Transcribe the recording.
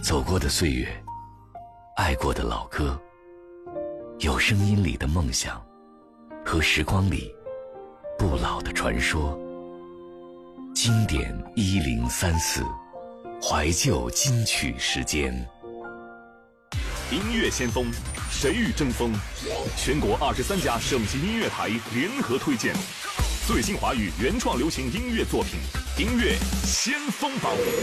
走过的岁月，爱过的老歌，有声音里的梦想和时光里不老的传说。经典1034，怀旧金曲时间。 音乐先锋，谁与争锋？全国23家省级音乐台联合推荐最新华语原创流行音乐作品，音乐先锋榜。